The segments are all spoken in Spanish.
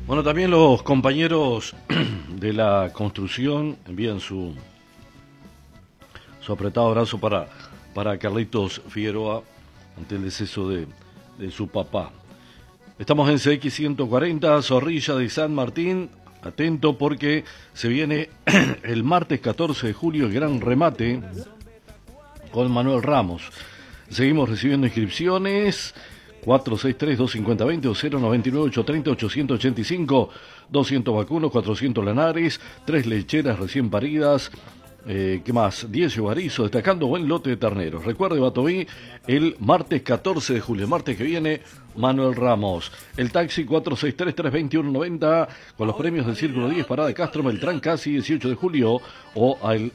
Bueno, también los compañeros de la construcción envían su apretado abrazo para Carlitos Figueroa ante el deceso de su papá. Estamos en CX 140, Zorrilla de San Martín. Atento porque se viene el martes 14 de julio el gran remate con Manuel Ramos. Seguimos recibiendo inscripciones. 463-250-20 o 099-830-885, 200 vacunos, 400 lanares, 3 lecheras recién paridas, ¿qué más? 10 yugarizos, destacando buen lote de terneros. Recuerde, Batoví, el martes 14 de julio, el martes que viene, Manuel Ramos. El taxi 463-321-90, con los premios del Círculo 10, Parada de Castro, Beltrán, casi 18 de julio, o al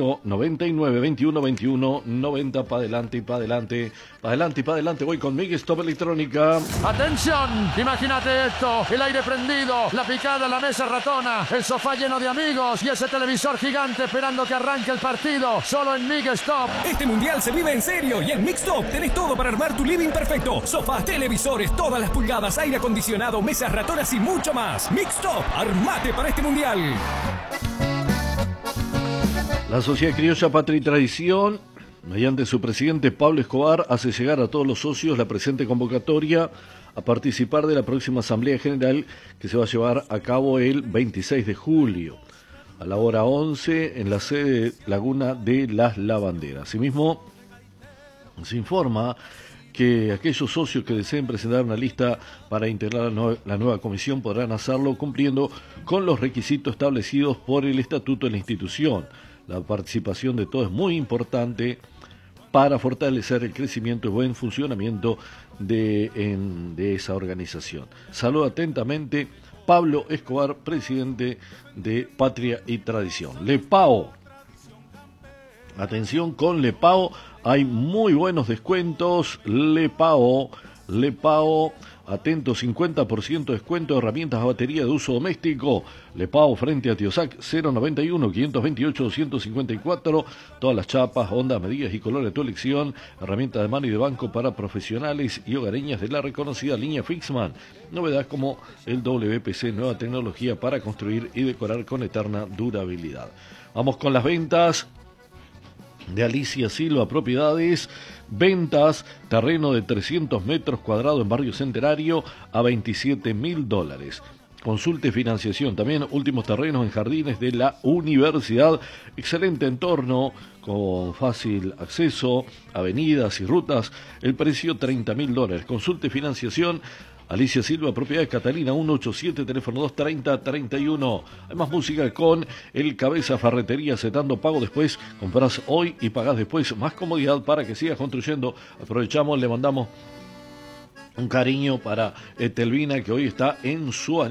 099-21-21-90, para adelante y para adelante, para adelante y para adelante. Voy con Miguel Stop Electrónica. Atención, imagínate esto, el aire prendido, la picada, la mesa ratona, el sofá lleno de amigos y ese televisor gigante esperando que arranque el partido, solo en Miguel Stop. Este mundial se vive en serio y en Mixtop tenés todo para armar tu living perfecto. Sofás, televisores, todas las pulgadas, aire acondicionado, mesas ratonas y mucho más. Mixtop, armate para este mundial. La Sociedad Criolla Patria y Tradición, mediante su presidente Pablo Escobar, hace llegar a todos los socios la presente convocatoria a participar de la próxima Asamblea General que se va a llevar a cabo el 26 de julio, a la hora 11, en la sede Laguna de las Lavanderas. Asimismo, se informa que aquellos socios que deseen presentar una lista para integrar la nueva comisión podrán hacerlo cumpliendo con los requisitos establecidos por el estatuto de la institución. La participación de todos es muy importante para fortalecer el crecimiento y buen funcionamiento de esa organización. Saludo atentamente Pablo Escobar, presidente de Patria y Tradición. Lepao. Atención con Lepao, hay muy buenos descuentos. Lepao, atento, 50% descuento de herramientas a batería de uso doméstico. Lepao frente a Tiosac, 091-528-254. Todas las chapas, ondas, medidas y colores de tu elección. Herramientas de mano y de banco para profesionales y hogareñas de la reconocida línea Fixman. Novedades como el WPC, nueva tecnología para construir y decorar con eterna durabilidad. Vamos con las ventas de Alicia Silva Propiedades. Ventas, terreno de 300 metros cuadrados en Barrio Centenario a $27.000. Consulte financiación. También últimos terrenos en jardines de la universidad. Excelente entorno con fácil acceso, avenidas y rutas. El precio $30.000. Consulte financiación. Alicia Silva, Propiedades Catalina, 187, teléfono 230-31. Hay más música con el Cabeza Ferretería, aceptando pago después. Compras hoy y pagás después. Más comodidad para que sigas construyendo. Aprovechamos, le mandamos un cariño para Telvina, que hoy está en su